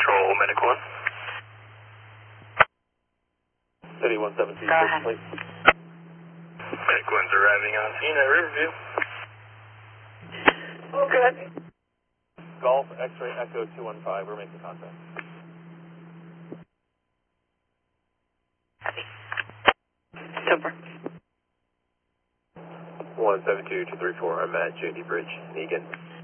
Control, Medic 1. City 172, Go ahead. please. Medic 1's arriving on scene at Riverview. Okay. Golf X-ray Echo 215, we're making contact. Super. 172-234, I'm at JD Bridge, Egan.